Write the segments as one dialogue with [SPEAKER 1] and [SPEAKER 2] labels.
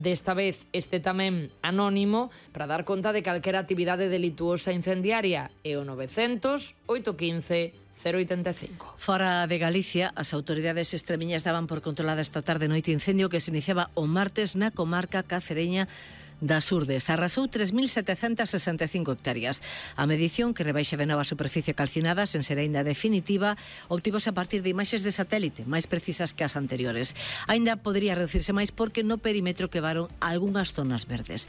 [SPEAKER 1] Desta vez este tamén anónimo para dar conta de calquera actividade delituosa incendiaria e o 900 815 085.
[SPEAKER 2] Fora de Galicia, as autoridades extremiñas daban por controlada esta tarde noite incendio que se iniciaba o martes na comarca cacereña das Urdes. Arrasou 3.765 hectáreas. A medición, que rebaixa de nova a superficie calcinada sen ser aínda definitiva, obtivose a partir de imaxes de satélite máis precisas que as anteriores. Aínda podería reducirse máis porque no perímetro quedaron algunhas zonas verdes.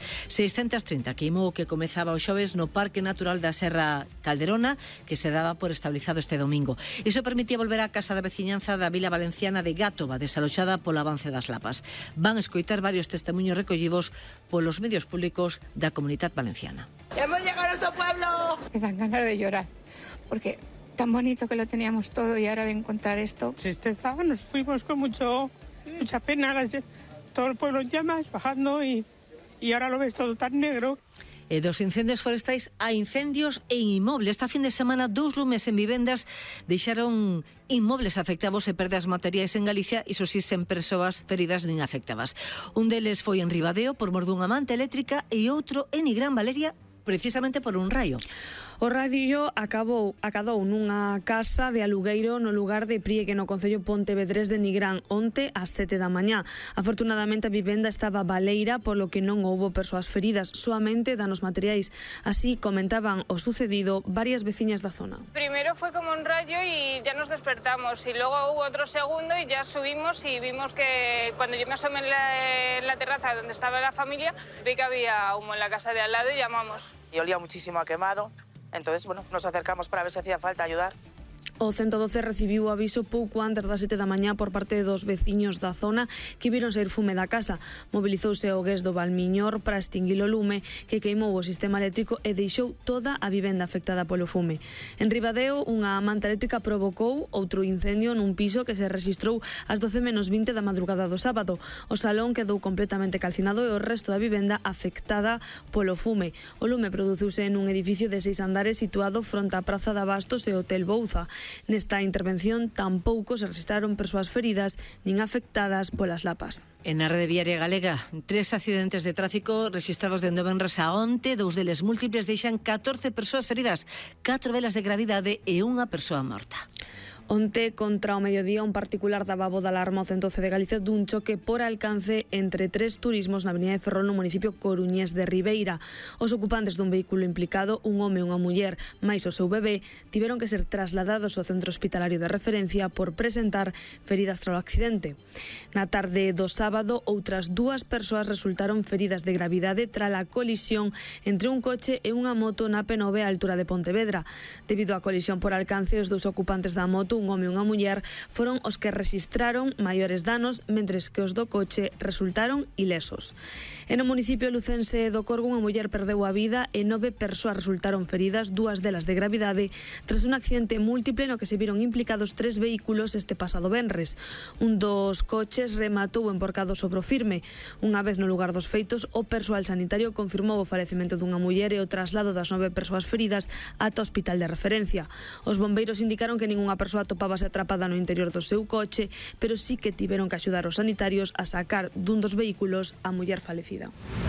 [SPEAKER 2] 630 queimou o que comezaba o xoves no Parque Natural da Serra Calderona, que se daba por estabilizado este domingo. Iso permitía volver á casa da veciñanza da vila valenciana de Gátova, desaloxada polo avance das lapas. Van escoitar varios testemunhos recollidos polos medios públicos da Comunidade Valenciana.
[SPEAKER 3] ¡Hemos llegado a nuestro pueblo!
[SPEAKER 4] Me dan ganas de llorar, porque tan bonito que lo teníamos todo y ahora de encontrar esto.
[SPEAKER 5] Tristeza, nos fuimos con mucha pena, todo el pueblo en llamas, bajando y ahora lo ves todo tan negro.
[SPEAKER 2] E dos incendios forestais a incendios en inmobles. Esta fin de semana, 2 lumes en vivendas deixaron inmobles afectados e perdas materiais en Galicia, iso si sen persoas feridas nin afectadas. Un deles foi en Ribadeo por mor dunha manta eléctrica e outro en Nigrán, Valeria, precisamente por un raio.
[SPEAKER 6] O raio acadou nunha casa de alugueiro no lugar de Priegue, no concello Pontevedrés de Nigrán, onte ás 7 da mañá. Afortunadamente a vivenda estaba baleira, polo que non houbo persoas feridas, soamente danos materiais. Así comentaban o sucedido varias veciñas da zona.
[SPEAKER 7] Primero fue como un rayo y ya nos despertamos, y luego hubo otro segundo y ya subimos y vimos que cuando yo me asomé en la terraza donde estaba la familia, vi que había humo en la casa de al lado y llamamos.
[SPEAKER 8] Y olía muchísimo a quemado. Entonces, bueno, nos acercamos para ver si hacía falta ayudar.
[SPEAKER 6] O 112 recibiu o aviso pouco antes das 7 da mañá por parte dos veciños da zona que viron sair fume da casa. Mobilizouse o GES do Valmiñor para extinguir o lume que queimou o sistema eléctrico e deixou toda a vivenda afectada polo fume. En Ribadeo, unha manta eléctrica provocou outro incendio nun piso que se rexistrou ás 12:20 da madrugada do sábado. O salón quedou completamente calcinado e o resto da vivenda afectada polo fume. O lume produciuse nun edificio de 6 andares situado fronte á Praza de Abastos e Hotel Bouza. Nesta intervención tampouco se registraron persoas feridas nin afectadas polas lapas.
[SPEAKER 2] En a rede viaria galega, 3 accidentes de tráfico registrados dende o venres a onte, 2 deles múltiples deixan 14 persoas feridas, 4 delas de gravidade e unha persoa morta.
[SPEAKER 6] Onte, contra o mediodía, un particular daba voz de alarma ao 112 de Galicia dun choque por alcance entre 3 turismos na avenida de Ferrol no municipio coruñés de Ribeira. Os ocupantes dun vehículo implicado, un home e unha muller, máis o seu bebé, tiveron que ser trasladados ao centro hospitalario de referencia por presentar feridas tras o accidente. Na tarde do sábado, outras 2 persoas resultaron feridas de gravidade tras a colisión entre un coche e unha moto na P9 á altura de Pontevedra. Debido á colisión por alcance, os 2 ocupantes da moto, un home e unha muller, foron os que rexistraron maiores danos, mentres que os do coche resultaron ilesos. En o municipio lucense do Corgo, unha muller perdeu a vida e 9 persoas resultaron feridas, 2 delas de gravidade, tras un accidente múltiple no que se viron implicados 3 vehículos este pasado venres. Un dos coches rematou enporcado sobre o firme. Unha vez no lugar dos feitos, o persoal sanitario confirmou o falecemento dunha muller e o traslado das 9 persoas feridas ata o hospital de referencia. Os bombeiros indicaron que ningunha persoa atopábase atrapada no interior do seu coche, pero sí que tiveron que axudar os sanitarios a sacar dun dos vehículos a muller falecida.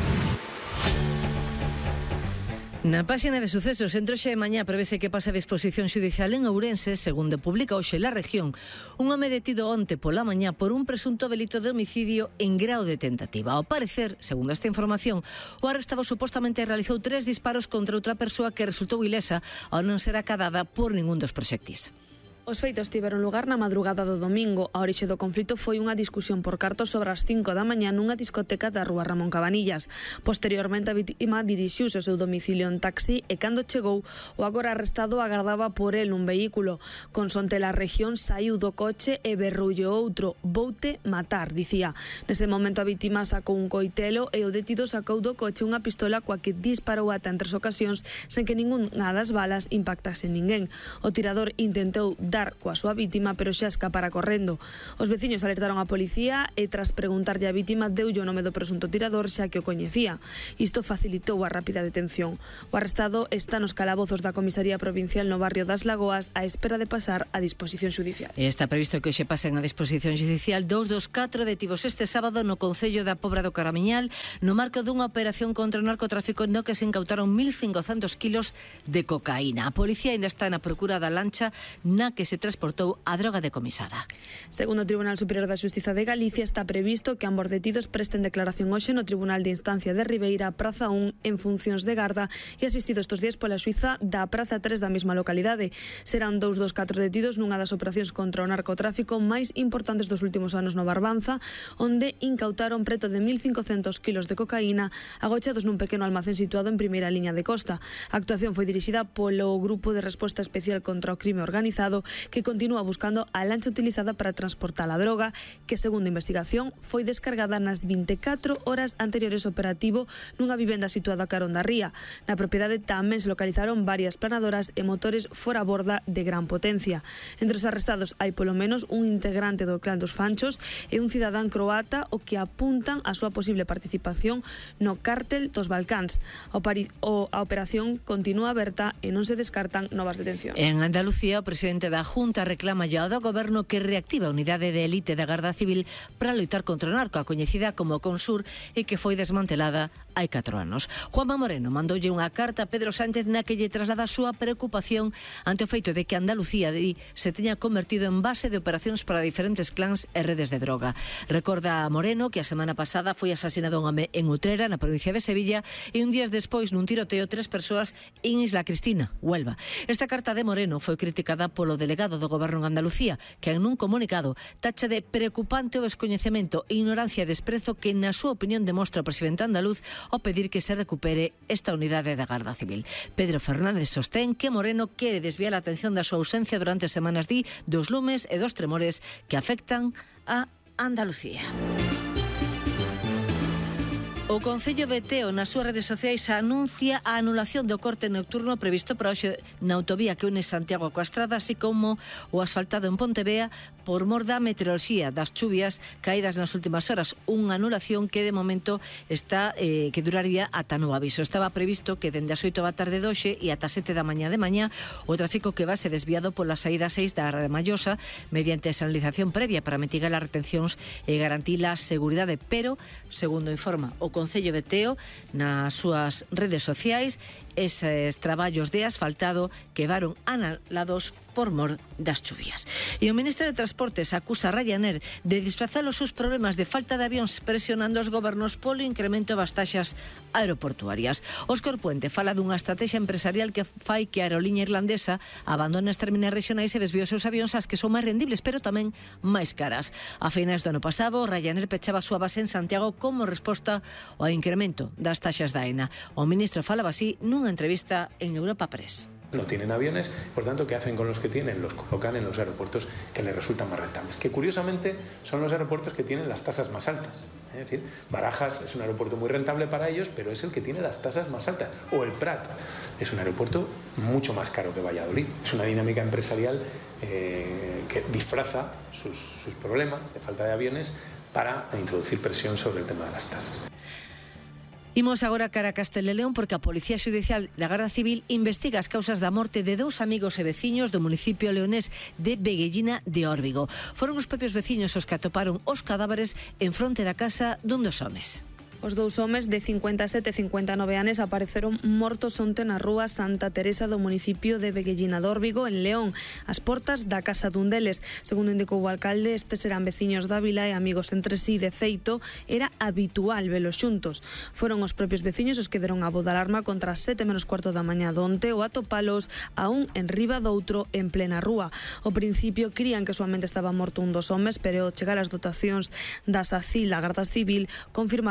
[SPEAKER 2] Na páxina de sucesos, entre hoxe e mañá prevese que pase a disposición xudicial en Ourense, segundo publica hoxe La Región, un home detido onte pola mañá por un presunto delito de homicidio en grao de tentativa. Ao parecer, segundo esta información, o arrestado supostamente realizou 3 disparos contra outra persoa que resultou ilesa ao non ser acadada por ningún dos proxectis.
[SPEAKER 6] Os feitos tiveron lugar na madrugada do domingo. A orixe do conflito foi unha discusión por cartos sobre as 5 da mañá nunha discoteca da rúa Ramón Cabanillas. Posteriormente, a vítima dirixiuse ao seu domicilio en taxi e cando chegou, o agora arrestado agardaba por el un vehículo. Consonte La Región, saiu do coche e berroulle outro: "Voute matar", dicía. Nese momento a vítima sacou un coitelo e o detido sacou do coche unha pistola coa que disparou ata en 3 ocasións sen que ningunha das balas impactase en ninguén. O tirador intentou dar coa súa vítima, pero xa escapara correndo. Os veciños alertaron a policía e tras preguntarlle a vítima deulle o nome do presunto tirador xa que o coñecía. Isto facilitou a rápida detención. O arrestado está nos calabozos da Comisaría Provincial no barrio das Lagoas a espera de pasar a disposición xudicial.
[SPEAKER 2] Está previsto que hoxe pasen a disposición xudicial 2 dos 4 detidos este sábado no concello da Pobra do Caramiñal no marco dunha operación contra o narcotráfico no que se incautaron 1.500 kilos de cocaína. A policía ainda está na procura da lancha na que se transportou a droga decomisada.
[SPEAKER 6] Segundo o Tribunal Superior da Xustiza de Galicia, está previsto que ambos detidos presten declaración hoxe no Tribunal de Instancia de Ribeira, Praza 1, en funcións de garda e asistido estes días pola xuíza da Praza 3 da mesma localidade. Serán 2 dos 4 detidos nunha das operacións contra o narcotráfico máis importantes dos últimos anos no Barbanza, onde incautaron preto de 1.500 kilos de cocaína agochados nun pequeno almacén situado en primeira liña de costa. A actuación foi dirixida polo Grupo de Resposta Especial contra o Crime Organizado, que continúa buscando a lancha utilizada para transportar a droga, que segundo a investigación foi descargada nas 24 horas anteriores ao operativo nunha vivenda situada a carón da ría. Na propiedade tamén se localizaron varias planadoras e motores fora borda de gran potencia. Entre os arrestados hai polo menos un integrante do clan dos Fanchos e un cidadán croata o que apuntan a súa posible participación no cártel dos Balcáns. A operación continúa aberta e non se descartan novas detencións.
[SPEAKER 2] En Andalucía, o presidente da Junta reclama ya ao goberno que reactive a unidade de élite da Garda Civil para loitar contra o narco, a coñecida como Consur, e que foi desmantelada hai 4 anos. Juanma Moreno mandoulle unha carta a Pedro Sánchez na que lle traslada a súa preocupación ante o feito de que Andalucía se teña convertido en base de operacións para diferentes clans e redes de droga. Recorda a Moreno que a semana pasada foi asasinado un home en Utrera, na provincia de Sevilla, e un días despois nun tiroteo 3 persoas en Isla Cristina, Huelva. Esta carta de Moreno foi criticada polo delegado do Goberno en Andalucía, que en un comunicado tacha de preocupante o descoñecemento e ignorancia e desprezo que na súa opinión demostra o presidente andaluz ao pedir que se recupere esta unidade da Garda Civil. Pedro Fernández sostén que Moreno quere desviar a atención da súa ausencia durante semanas dos lumes e dos tremores que afectan a Andalucía. O Concello de Teo nas súas redes sociais anuncia a anulación do corte nocturno previsto para hoxe na autovía que une Santiago coa Estrada, así como o asfaltado en Pontevea por mor da meteoroloxía das chuvias caídas nas últimas horas. Unha anulación que de momento está que duraría ata novo aviso. Estaba previsto que dende as 8 da tarde de hoxe e ata 7 da mañá o tráfico que va ser desviado pola saída 6 da Ramallosa mediante a sinalización previa para mitigar as retencións e garantir a seguridade, pero, segundo informa o Concello de Teo nas súas redes sociais, eses traballos de asfaltado quedaron anulados por mor das chuvias. E o Ministro de Transportes acusa a Ryanair de disfrazar os seus problemas de falta de avións presionando os gobernos polo incremento das taxas aeroportuarias. Óscar Puente fala dunha estrategia empresarial que fai que a aeroliña irlandesa abandone as terminais regionais e desvíe os seus avións ás que son máis rendibles, pero tamén máis caras. A finais do ano pasado, Ryanair pechaba a súa base en Santiago como resposta ao incremento das taxas da AENA. O ministro falaba así nunha entrevista en Europa Press.
[SPEAKER 9] No tienen aviones, por tanto, ¿qué hacen con los que tienen? Los colocan en los aeropuertos que les resultan más rentables, que curiosamente son los aeropuertos que tienen las tasas más altas. Es decir, Barajas es un aeropuerto muy rentable para ellos, pero es el que tiene las tasas más altas. O el Prat es un aeropuerto mucho más caro que Valladolid. Es una dinámica empresarial que disfraza sus problemas de falta de aviones para introducir presión sobre el tema de las tasas.
[SPEAKER 2] Imos agora cara a Castela e León porque a Policía Xudicial da Garda Civil investiga as causas da morte de 2 amigos e veciños do municipio leonés de Veguellina de Órbigo. Foron os propios veciños os que atoparon os cadáveres en fronte da casa dun dos homes.
[SPEAKER 6] Os 2 homes de 57 e 59 anos apareceron mortos onte na rúa Santa Teresa do municipio de Veguellina de Órbigo, en León, ás portas da casa dun deles. Segundo indicou o alcalde, estes eran veciños da vila e amigos entre sí. De feito, era habitual velos xuntos. Foron os propios veciños os que deron a voz de alarma contra as 7:15 da mañá donte o atopalos a un en riba doutro en plena rúa. Ao principio crían que soamente estaba morto un dos homes, pero ao chegar as dotacións da SACIL, a Garda Civil, confirmáronse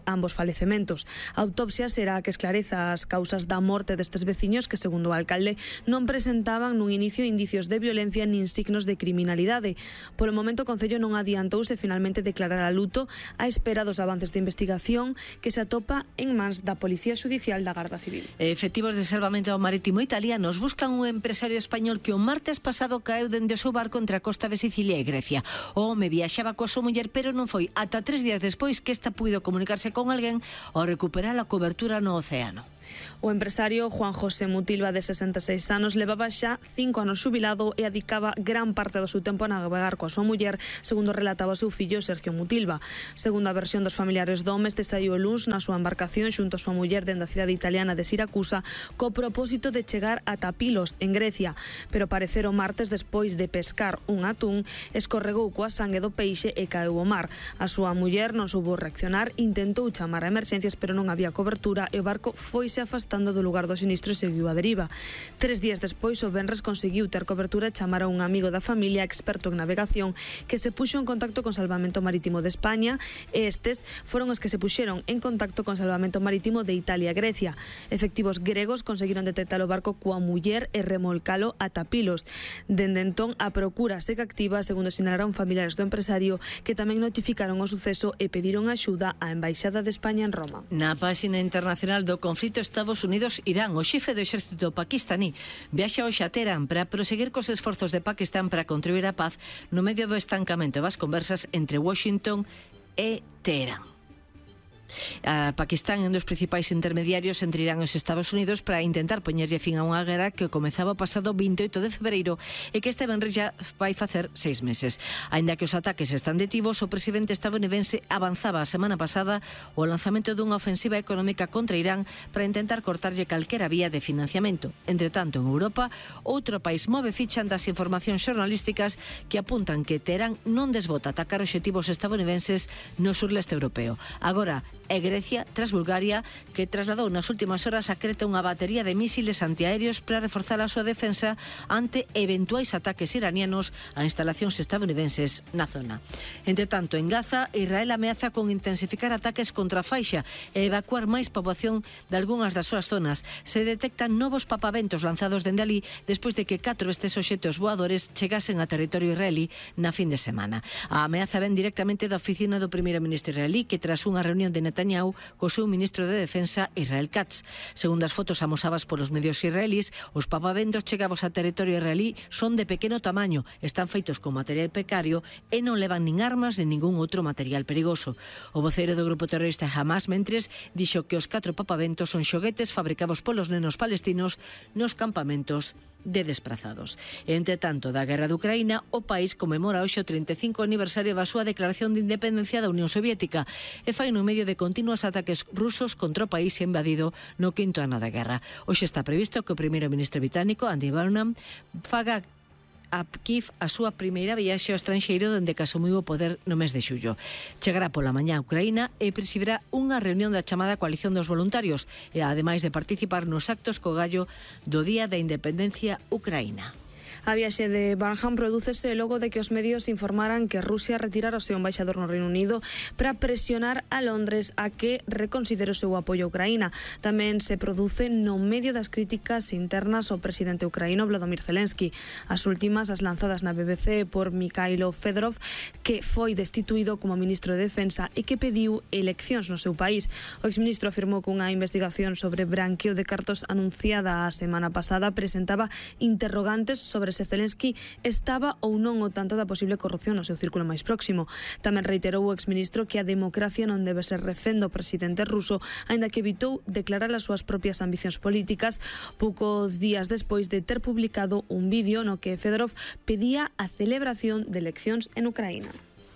[SPEAKER 6] ambos falecementos. A autopsia será a que esclareza as causas da morte destes veciños que, segundo o alcalde, non presentaban nun inicio indicios de violencia nin signos de criminalidade. Polo momento, o Concello non adiantouse finalmente declarar a luto á espera dos avances de investigación que se atopa en mans da Policía Xudicial da Garda Civil.
[SPEAKER 2] Efectivos de salvamento marítimo italianos buscan un empresario español que o martes pasado caeu dende o seu barco entre a costa de Sicilia e Grecia. O home viaxaba coa súa muller, pero non foi ata 3 días despois que esta puido comunicarse con alguén ao recuperar a cobertura no océano.
[SPEAKER 6] O empresario Juan José Mutilva, de 66 anos, levaba xa 5 anos xubilado e adicaba gran parte do seu tempo a navegar coa súa muller, segundo relataba o seu fillo Sergio Mutilva. Segundo a versión dos familiares do home, este saiu o luns na súa embarcación xunto a súa muller dende a cidade italiana de Siracusa co propósito de chegar ata Pilos, en Grecia, pero parecer o martes, despois de pescar un atún, escorregou coa sangue do peixe e caeu ao mar. A súa muller non soubo reaccionar, intentou chamar a emerxencias, pero non había cobertura e o barco foise afastando do lugar do sinistro e seguiu a deriva. 3 días despois, o venres conseguiu ter cobertura e chamar a un amigo da familia, experto en navegación, que se puxo en contacto con Salvamento Marítimo de España, e estes foron os que se puxeron en contacto con Salvamento Marítimo de Italia e Grecia. Efectivos gregos conseguiron detectar o barco coa muller e remolcalo ata Pilos. Dende entón, a procura segue activa, segundo sinalaron familiares do empresario, que tamén notificaron o suceso e pediron axuda á Embaixada de España en Roma.
[SPEAKER 2] Na páxina internacional do conflito Estados Unidos-Irán, o xefe do exército paquistaní viaxa hoxe a Teherán para proseguir cos esforzos de Pakistán para contribuir á paz no medio do estancamento das conversas entre Washington e Teherán. Pakistán é un dos principais intermediarios entre Irán e os Estados Unidos para intentar poñerlle fin a unha guerra que comezaba o pasado 28 de febreiro e que este venres já vai facer 6 meses. Aínda que os ataques están detivos, o presidente estadounidense avanzaba a semana pasada o lanzamento dunha ofensiva económica contra Irán para intentar cortarlle calquera vía de financiamento. Entre tanto, en Europa, outro país move ficha das informacións xornalísticas que apuntan que Teherán non desbota atacar obxectivos estadounidenses no surleste europeo. Agora, é Grecia, tras Bulgaria, que trasladou nas últimas horas a Creta unha batería de mísiles antiaéreos para reforzar a súa defensa ante eventuais ataques iranianos a instalacións estadounidenses na zona. Entre tanto, en Gaza, Israel ameaza con intensificar ataques contra a faixa e evacuar máis poboación de algunhas das súas zonas. Se detectan novos papaventos lanzados dende ali despois de que 4 destes obxectos voadores chegasen a territorio israelí na fin de semana. A ameaza ven directamente da oficina do primeiro ministro israelí, que tras unha reunión de Netanyahu co seu ministro de Defensa, Israel Katz. Segundo as fotos amosadas polos medios israelís, os papaventos chegados a territorio israelí son de pequeno tamaño, están feitos con material precario e non levan nin armas nin ningún outro material perigoso. O voceiro do grupo terrorista Hamas, mentres, dixo que os 4 papaventos son xoguetes fabricados polos nenos palestinos nos campamentos de desplazados. Entre tanto, da guerra de Ucraína, o país conmemora hoxe o 35 aniversario da súa declaración de independencia da Unión Soviética e fai no medio de continuos ataques rusos contra o país invadido no 5º ano da guerra. Hoxe está previsto que o primeiro ministro británico, Andy Burnham, faga a Kiev a súa primeira viaxe ao estranxeiro dende que asumiu o poder no mes de xullo. Chegará pola mañá a Ucraína e presidirá unha reunión da chamada Coalición dos Voluntarios e ademais de participar nos actos co gallo do Día da Independencia Ucraína.
[SPEAKER 6] A viaxe de Burnham prodúcese logo de que os medios informaran que Rusia retirara o seu embaixador no Reino Unido para presionar a Londres a que reconsidere o seu apoio a Ucraína. Tamén se produce no medio das críticas internas ao presidente ucraíno Volodymyr Zelensky. As últimas, as lanzadas na BBC por Mikhailo Fedorov, que foi destituído como ministro de Defensa e que pediu eleccións no seu país. O exministro afirmou que unha investigación sobre branqueo de cartos anunciada a semana pasada presentaba interrogantes sobre se Zelensky estaba ou non o tanto da posible corrupción no seu círculo máis próximo. Tamén reiterou o exministro que a democracia non debe ser refén do presidente ruso, aínda que evitou declarar as súas propias ambicións políticas poucos días despois de ter publicado un vídeo no que Fedorov pedía a celebración de eleccións en Ucraína.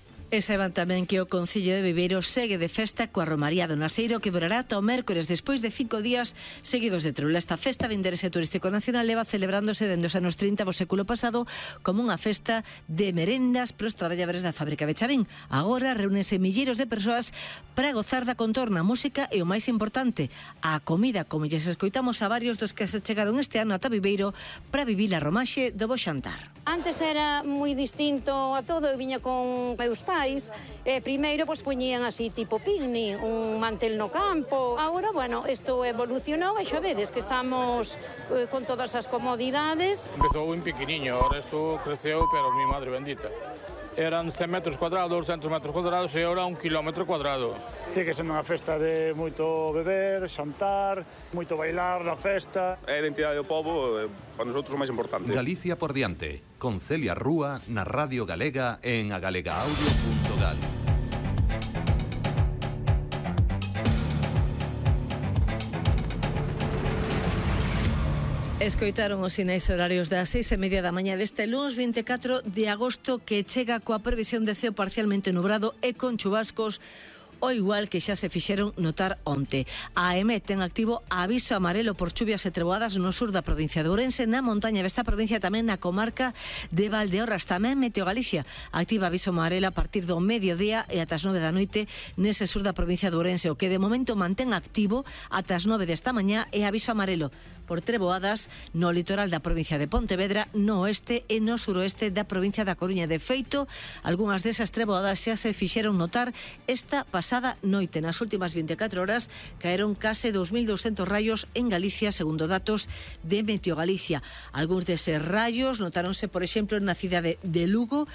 [SPEAKER 2] E saiban tamén que o Concello de Viveiro segue de festa coa Romaría do Naseiro, que durará ata o mércores despois de 5 días seguidos de trula. Esta festa de interese turístico nacional leva celebrándose dende os anos 30 do século pasado como unha festa de merendas para os traballadores da fábrica Bechavín. Agora reúnense milleiros de persoas para gozar da contorna, música e o máis importante, a comida, como lles escoitamos a varios dos que se chegaron este ano ata Viveiro para vivir a romaxe do bo xantar.
[SPEAKER 10] Antes era moi distinto a todo, eu viña con meus pais, primeiro pois poñían así tipo picnic, un mantel no campo. Agora, bueno, isto evolucionou e xa vedes que estamos con todas as comodidades.
[SPEAKER 11] Empezou en pequeniño, ahora isto creceu, pero mi madre bendita. Eran 100 metros cuadrados, 200 metros cuadrados e ahora 1 kilómetro cuadrado.
[SPEAKER 12] Ten que ser unha festa de moito beber, xantar, moito bailar na festa.
[SPEAKER 13] A identidade do pobo para nosotros o máis importante.
[SPEAKER 14] Galicia por diante, con Celia Rúa na Radio Galega en agalegaaaudio.gal.
[SPEAKER 2] Escoitaron os sinais horarios das 6:30 da mañá deste lunes 24 de agosto, que chega coa previsión de ceo parcialmente nubrado e con chubascos, o igual que xa se fixeron notar onte. A AEMET ten activo aviso amarelo por chuvias e treboadas no sur da provincia de Ourense, na montaña desta provincia, tamén na comarca de Valdeorras. Tamén Meteo Galicia activa aviso amarelo a partir do mediodía e ata as 9 da noite nese sur da provincia de Ourense. O que de momento mantén activo ata as 9 desta mañá é aviso amarelo por treboadas no litoral da provincia de Pontevedra, no oeste e no suroeste da provincia da Coruña. De feito, algunhas desas treboadas xa se fixeron notar esta pasada noite. Nas últimas 24 horas caeron case 2.200 raios en Galicia, segundo datos de Meteo Galicia. Algúns deses raios notáronse, por exemplo, na cidade de Lugo,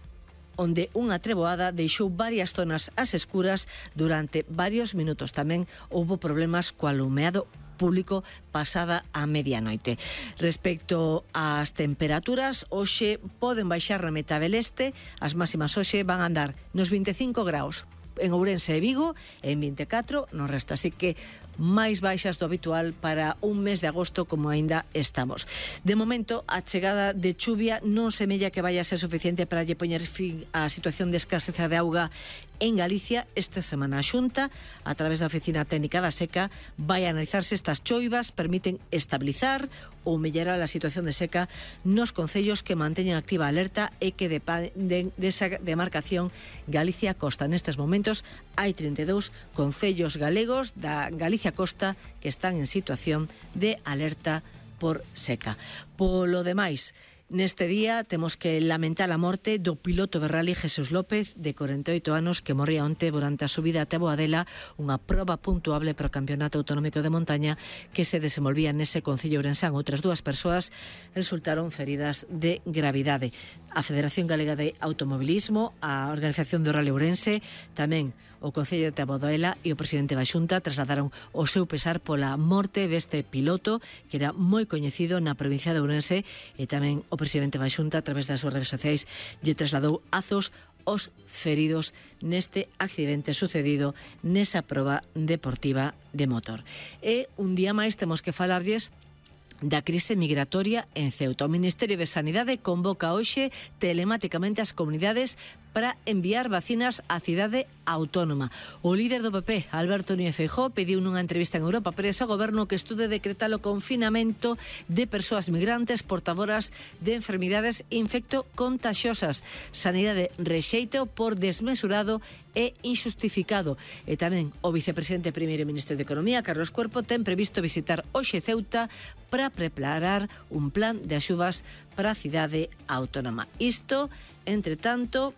[SPEAKER 2] onde unha treboada deixou varias zonas ás escuras durante varios minutos. Tamén houbo problemas co alumeado público pasada a medianoite. Respecto ás temperaturas, hoxe poden baixar na metade leste, as máximas hoxe van a andar nos 25 graus en Ourense e Vigo, en 24 no resto, así que máis baixas do habitual para un mes de agosto como aínda estamos. De momento, a chegada de chuvia non semella que vaya a ser suficiente para lle poñer fin á situación de escaseza de auga en Galicia. Esta semana a Xunta, a través da Oficina Técnica da Seca, vai a analizar se estas choivas permiten estabilizar ou mellorar a situación de seca nos concellos que manteñen activa a alerta e que dependen desa demarcación Galicia Costa. Nestes momentos hai 32 concellos galegos da Galicia Costa que están en situación de alerta por seca. Polo demais, neste día temos que lamentar a morte do piloto de rally Jesús López, de 48 anos, que morría onte durante a subida até Boadela, unha proba puntuable para o Campeonato Autonómico de Montaña que se desenvolvía nese concello ourensán. Outras dúas persoas resultaron feridas de gravidade. A Federación Galega de Automobilismo, a Organización do Rally Ourense, tamén o Concello de Boadela e o presidente da Xunta trasladaron o seu pesar pola morte deste piloto, que era moi coñecido na provincia de Ourense, e tamén o presidente da Xunta, a través das súas redes sociais, lle trasladou azos os feridos neste accidente sucedido nesa proba deportiva de motor. E un día máis temos que falarlles da crise migratoria en Ceuta. O Ministerio de Sanidade convoca hoxe telemáticamente as comunidades para enviar vacinas á cidade autónoma. O líder do PP, Alberto Núñez Feijóo, pediu nunha entrevista en Europa Press ao goberno que estude decretar o confinamento de persoas migrantes portadoras de enfermidades infectocontaxiosas. Sanidade rexeita por desmesurado e injustificado. E tamén o vicepresidente e primeiro ministro de Economía, Carlos Cuerpo, ten previsto visitar hoxe Ceuta para preparar un plan de axudas para a cidade autónoma. Isto, entre tanto,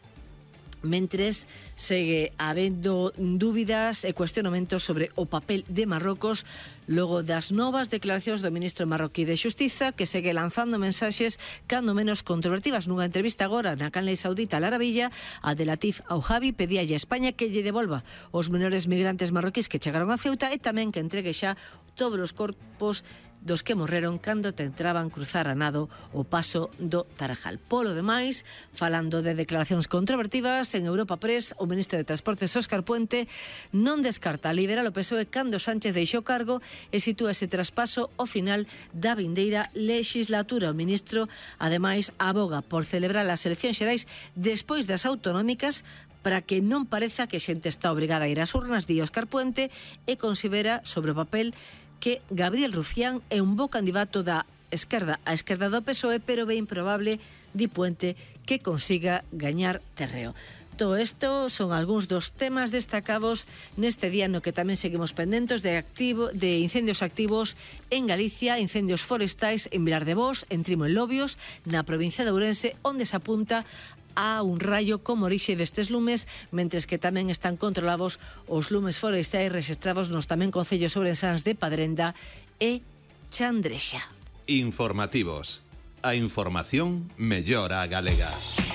[SPEAKER 2] mentres segue habendo dúbidas e cuestionamentos sobre o papel de Marrocos logo das novas declaracións do ministro marroquí de Xustiza, que segue lanzando mensaxes cando menos controvertidas. Nunha entrevista agora na canle saudita Al Arabilla, Abdelatif Aujabi pedíalle a España que lle devolva os menores migrantes marroquís que chegaron a Ceuta e tamén que entregue xa todos os corpos dos que morreron cando tentaban cruzar a nado o paso do Tarajal. Polo demais, falando de declaracións controvertidas, en Europa Press, o ministro de Transportes, Óscar Puente, non descarta liberar o PSOE cando Sánchez deixou cargo e sitúa ese traspaso ao final da vindeira legislatura. O ministro, ademais, aboga por celebrar as eleccións xerais despois das autonómicas para que non pareza que xente está obrigada a ir ás urnas, di Óscar Puente, e considera sobre o papel que Gabriel Rufián é un bo candidato da esquerda á esquerda do PSOE, pero é improbable, di Puente, que consiga gañar terreo. Todo isto son algúns dos temas destacados neste día no que tamén seguimos pendentes de incendios activos en Galicia, incendios forestais en Vilar de Bos, en Trimo en Lobios, na provincia de Ourense, onde se apunta a un raio como orixe destes lumes, mentres que tamén están controlados os lumes forestais registrados nos tamén concellos ourensáns de Padrenda e Chandrexa.
[SPEAKER 14] Informativos. A información mellora a galega.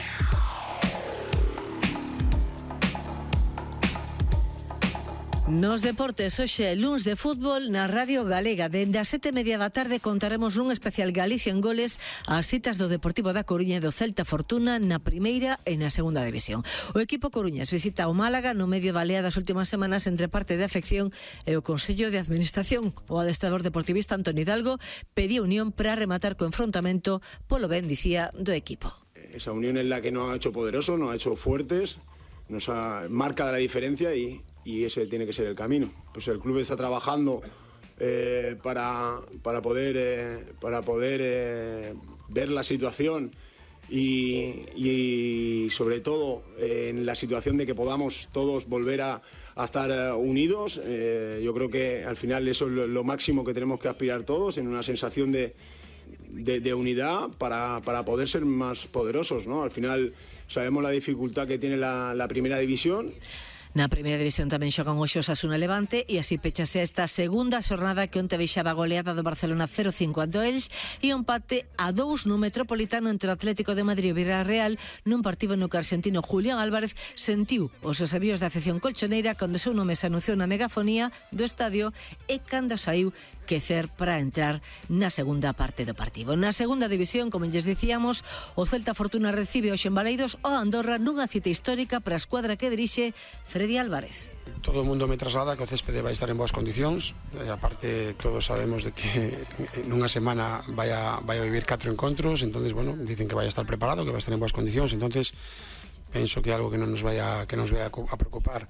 [SPEAKER 2] Nos deportes, hoxe luns de fútbol na Radio Galega. Dende as 7:30 da tarde contaremos nun especial Galicia en goles as citas do Deportivo da Coruña e do Celta Fortuna na primeira e na segunda división. O equipo coruñés visita o Málaga no medio da lea das últimas semanas entre parte de afección e o Consello de Administración. O adestrador deportivista Antonio Hidalgo pedía unión para rematar co enfrontamento polo ben dicía do equipo.
[SPEAKER 15] Esa unión es la que nos ha hecho poderosos, nos ha hecho fuertes, nos marca la diferencia y ese tiene que ser el camino. Pues el club está trabajando para poder ver la situación y sobre todo en la situación de que podamos todos volver a estar unidos. Yo creo que al final eso es lo máximo que tenemos que aspirar todos, en una sensación de unidad para poder ser más poderosos, ¿no? Al final sabemos la dificultad que tiene la primera división.
[SPEAKER 2] Na primeira división tamén xogan hoxe o Osasuna Levante e así pechase esta segunda xornada que onte veixaba a goleada do Barcelona 0-5 ante o Elx e o empate a 2 no Metropolitano entre o Atlético de Madrid e o Villarreal nun partido no que o argentino Julián Álvarez sentiu os avíos da afección colchoneira cando o seu nome se anunciou na megafonía do estadio e cando saiu quecer para entrar na segunda parte do partido. Na segunda división, como lles dicíamos, o Celta Fortuna recibe hoxe en Baleidos o Andorra nunha cita histórica para a escuadra que dirixe Freddy Álvarez.
[SPEAKER 16] Todo o mundo me traslada que o céspede vai estar en boas condicións, aparte todos sabemos de que nunha semana vai a vivir 4 encontros, entonces bueno, dicen que vai a estar preparado, que vai a estar en boas condicións, entonces penso que é algo que non nos vai a preocupar.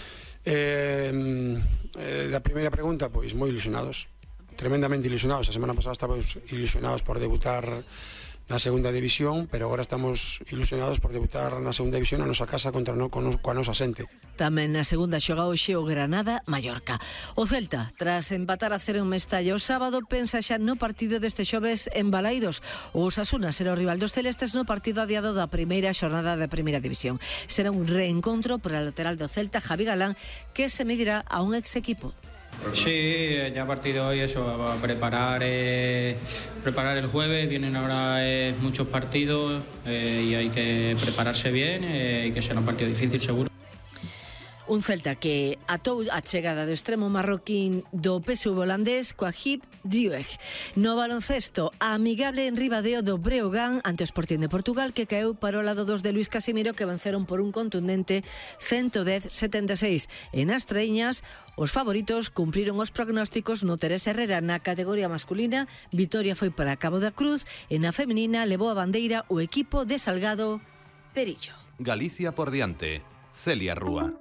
[SPEAKER 16] Da primeira pregunta, pois moi ilusionados, tremendamente ilusionados. A semana pasada estábamos ilusionados por debutar na segunda división, pero agora estamos ilusionados por debutar na segunda división na nosa casa coa nosa xente.
[SPEAKER 2] Tamén na segunda xoga hoxe o Granada-Mallorca. O Celta, tras empatar a 0 en Mestalla o sábado, pensa xa no partido deste xoves en Balaídos. O Osasuna será o rival dos celestes no partido adiado da primeira xornada da primeira división. Será un reencontro por a lateral do Celta, Javi Galán, que se medirá a un ex equipo.
[SPEAKER 17] Sí, ya a partir de hoy eso, a preparar el jueves, vienen ahora muchos partidos y hay que prepararse bien y que será un partido difícil seguro.
[SPEAKER 2] Un Celta que atou a chegada do extremo marroquín do PSV holandés Coahib Drieug. No baloncesto, a amigable en Ribadeo do Breogán ante o Sporting de Portugal, que caeu para o lado dos de Luis Casimiro, que venceron por un contundente 110-76. E nas traíñas, os favoritos cumpriron os prognósticos no Teresa Herrera. Na categoría masculina, vitoria foi para Cabo da Cruz e na feminina levou a bandeira o equipo de Salgado Perillo.
[SPEAKER 14] Galicia por diante. Celia Rúa.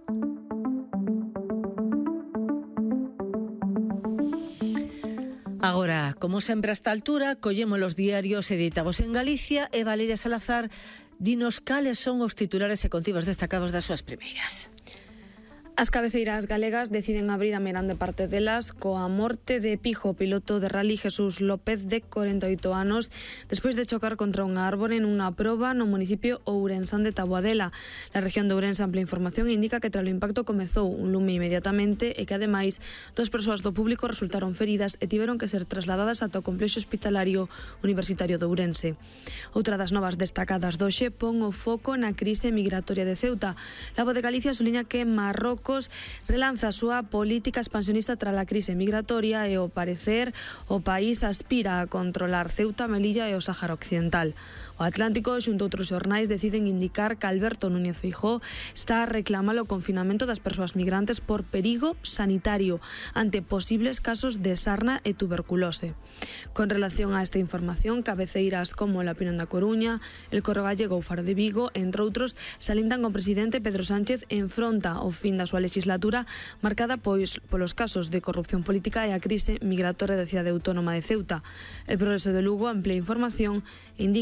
[SPEAKER 2] Agora, como sempre a esta altura, collemos os diarios editados en Galicia e Valeria Salazar dinos cales son os titulares e contivos destacados das súas primeiras.
[SPEAKER 6] As cabeceiras galegas deciden abrir a meirande parte delas coa morte de Pijo, piloto de rally Jesús López, de 48 anos, despois de chocar contra unha árbore nunha proba no municipio ourensán de Taboadela. La región de Ourense Amplia Información indica que tras o impacto comezou un lume inmediatamente e que ademais 2 persoas do público resultaron feridas e tiveron que ser trasladadas ata o complexo hospitalario universitario de Ourense. Outra das novas destacadas doxe pon o foco na crise migratoria de Ceuta. La Voz de Galicia suliña que Marrocos relanza a súa política expansionista tras a crise migratoria e, ao parecer, o país aspira a controlar Ceuta, Melilla e o Sáhara Occidental. O Atlántico, xunto a outros xornais, deciden indicar que Alberto Núñez Feijóo está a reclamar o confinamento das persoas migrantes por perigo sanitario ante posibles casos de sarna e tuberculose. Con relación a esta información, cabeceiras como La Opinión da Coruña, El Correo Gallego ou Faro de Vigo, entre outros, salientan que o presidente Pedro Sánchez enfronta o fin da súa legislatura marcada polos casos de corrupción política e a crise migratoria da cidade autónoma de Ceuta. El Progreso de Lugo, Amplia Información, indica que o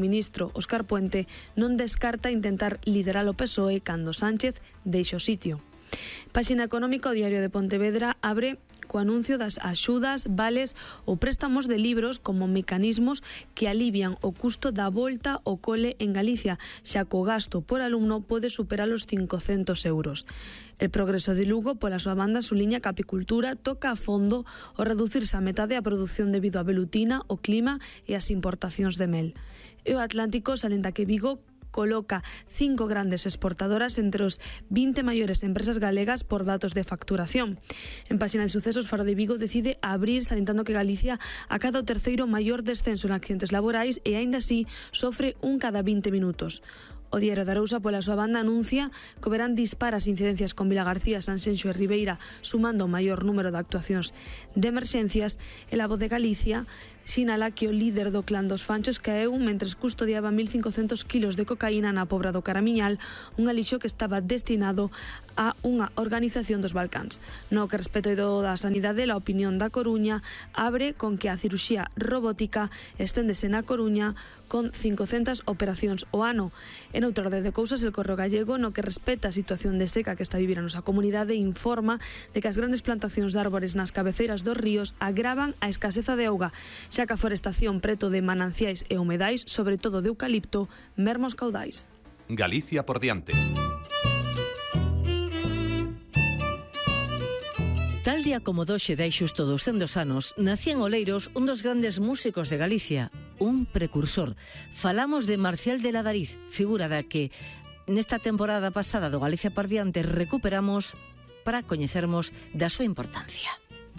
[SPEAKER 6] ministro Óscar Puente non descarta intentar liderar o PSOE cando Sánchez deixe o sitio. Páxina económica, o Diario de Pontevedra abre co anuncio das axudas, vales ou préstamos de libros como mecanismos que alivian o custo da volta ao cole en Galicia, xa que o gasto por alumno pode superar os 500 euros. El Progreso de Lugo, pola súa banda, suliña que a apicultura toca a fondo o reducirse a metade a produción debido á velutina, o clima e as importacións de mel. E o Atlántico salienta que Vigo coloca 5 grandes exportadoras entre os 20 maiores empresas galegas por datos de facturación. En páxina de sucesos, Faro de Vigo decide abrir salientando que Galicia acada o terceiro maior descenso en accidentes laborais e aínda así sofre un cada 20 minutos. O Diario de Arousa, pola súa banda, anuncia que o verán dispara as incidencias con Vilagarcía, Sanxenxo e Ribeira, sumando o maior número de actuacións de emerxencias. E a Voz de Galicia sinala que o líder do clan dos Fanchos caeu mentres custodiaba 1.500 kilos de cocaína na Pobra do Caramiñal, un alixo que estaba destinado a unha organización dos Balcáns. No que respecto da sanidade, a opinión da Coruña abre con que a cirurxía robótica esténdese na Coruña con 500 operacións ao ano. En outra orde de cousas, el Correo Gallego, no que respecta a situación de seca que está a vivir a nosa comunidade, informa de que as grandes plantacións de árbores nas cabeceiras dos ríos agravan a escaseza de auga, xa que a forestación preto de mananciais e humedais, sobre todo de eucalipto, merma os caudais.
[SPEAKER 14] Galicia por diante.
[SPEAKER 2] Tal día como doxe dai xusto 200 anos, nacía en Oleiros un dos grandes músicos de Galicia, un precursor. Falamos de Marcial de Ladariz, figura da que nesta temporada pasada do Galicia por diante recuperamos para coñecermos da súa importancia.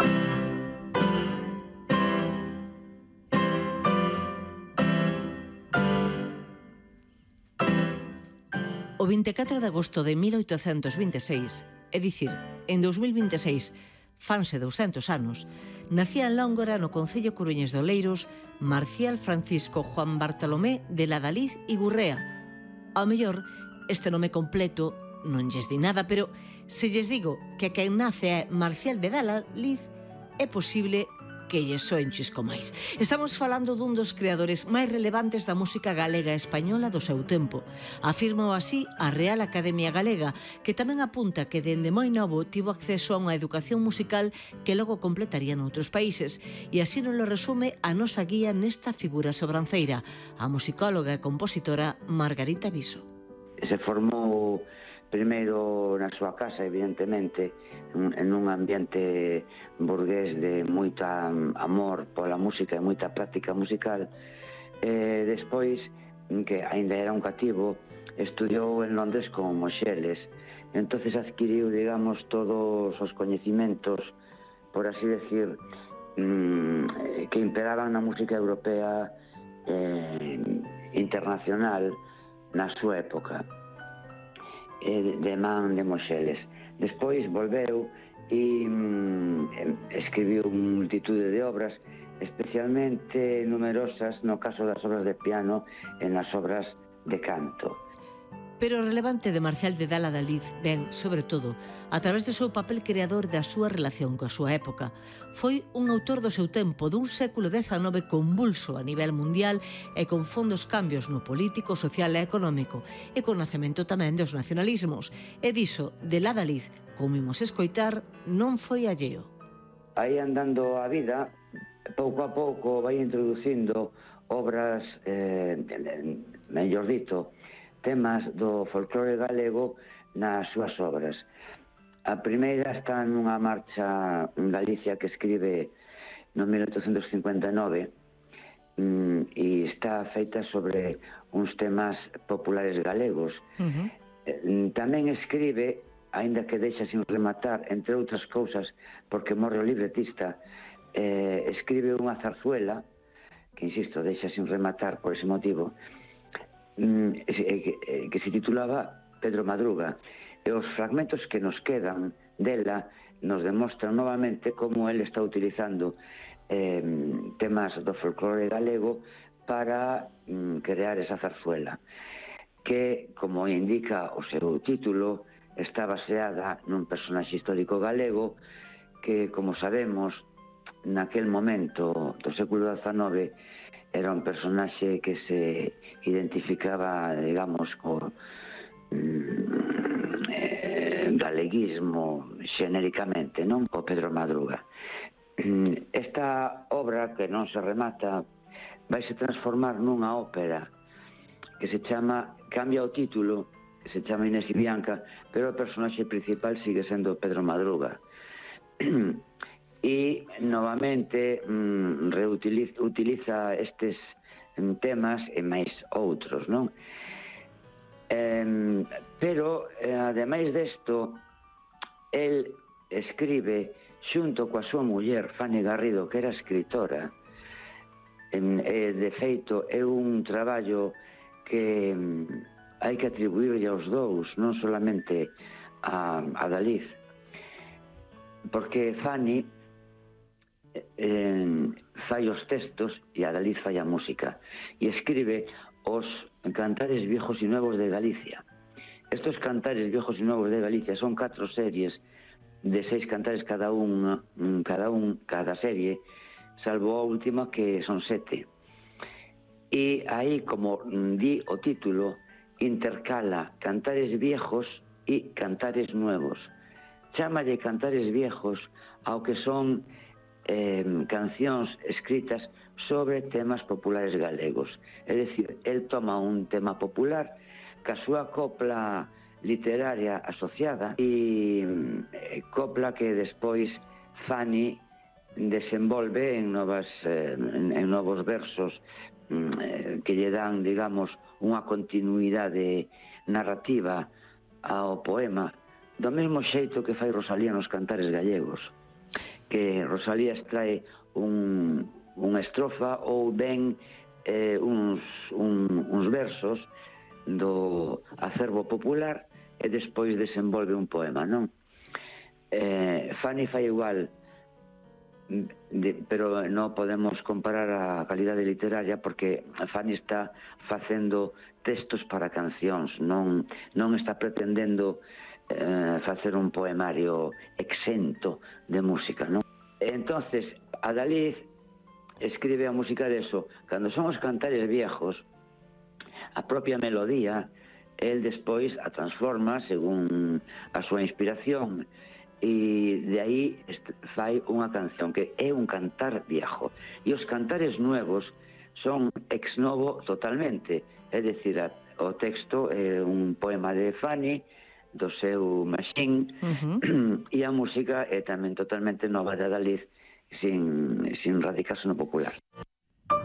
[SPEAKER 2] O 24 de agosto de 1826, é dicir, en 2026, fanse 200 anos, nacía en Lóngora, no concello coruñés de Oleiros, Marcial Francisco Juan Bartolomé de Ladariz e Gurrea. Ao mellor, este nome completo non lles di nada, pero se lles digo que a quen nace é Marcial de Ladariz, é posible que lles soen chisco máis. Estamos falando dun dos creadores máis relevantes da música galega e española do seu tempo. Afirmou así a Real Academia Galega, que tamén apunta que dende moi novo tivo acceso a unha educación musical que logo completaría noutros países, e así nos lo resume a nosa guía nesta figura sobranceira, a musicóloga e compositora Margarita Viso.
[SPEAKER 18] Se formou primeiro na súa casa, evidentemente, en un ambiente burgués de moita amor pola música e moita práctica musical. Despois, que aínda era un cativo, estudiou en Londres con Moxeles. Entonces adquiriu, digamos, todos os coñecimentos, por así decir, que imperaban na música europea internacional na súa época, de man de Moxeles. Despois volveu e escribiu multitude de obras, especialmente numerosas no caso das obras de piano e nas obras de canto.
[SPEAKER 2] Pero o relevante de Marcial de Ladariz ven, sobre todo, a través do seu papel creador da súa relación coa súa época. Foi un autor do seu tempo, dun século XIX convulso a nivel mundial e con fondos cambios no político, social e económico, e con nacemento tamén dos nacionalismos. E diso, de Ladariz, como imos escoitar, non foi alleo.
[SPEAKER 18] Aí andando a vida, pouco a pouco vai introducindo obras, mellor dito, temas do folclore galego nas súas obras. A primeira está nunha marcha en Galicia que escribe no 1859 e está feita sobre uns temas populares galegos. Tamén escribe, aínda que deixa sin rematar, entre outras cousas, porque morre o libretista, escribe unha zarzuela, que, insisto, deixa sin rematar por ese motivo, que se titulaba Pedro Madruga, e os fragmentos que nos quedan dela nos demostran novamente como ele está utilizando temas do folclore galego para crear esa zarzuela, que, como indica o seu título, está baseada nun personaxe histórico galego que, como sabemos, naquel momento do século XIX era un personaxe que se identificaba, digamos, co galeguismo xenéricamente, non? O Pedro Madruga. Esta obra, que non se remata, vaise transformar nunha ópera que se chama, cambia o título, que se chama Inés y Bianca, pero o personaxe principal sigue sendo Pedro Madruga. E novamente utiliza estes temas e máis outros, non? Pero ademais desto, el escribe xunto coa súa muller Fanny Garrido, que era escritora. De feito, é un traballo que hai que atribuirlle aos dous, non solamente a Dalí, porque Fanny fai os textos e a Dalí fai a música, e escribe os Cantares Viejos y Nuevos de Galicia. Estos Cantares Viejos y Nuevos de Galicia son 4 series de 6 cantares cada serie, salvo a última, que son 7. E aí, como di o título, intercala cantares viejos e cantares nuevos. Chámalle cantares viejos ao que son cancións escritas sobre temas populares galegos. É dicir, el toma un tema popular ca súa copla literaria asociada e copla que despois Fanny desenvolve en novos versos que lle dan, digamos, unha continuidade narrativa ao poema, do mesmo xeito que fai Rosalía nos Cantares gallegos, que Rosalía extrae unha estrofa ou ben uns versos do acervo popular e despois desenvolve un poema, non? Fanny fai igual, pero non podemos comparar a calidade literaria, porque Fanny está facendo textos para cancións, non está pretendendo facer un poemario exento de música, non? Entonces, a Dalí escribe a música de eso. Cando son os cantares viejos, a propia melodía, el despois a transforma según a súa inspiración, e de aí fai unha canción que é un cantar viejo. E os cantares nuevos son ex novo totalmente, é dicir, o texto é un poema de Fanny do seu Machín, e a música é tamén totalmente nova de Dalí, sin radicarse no popular.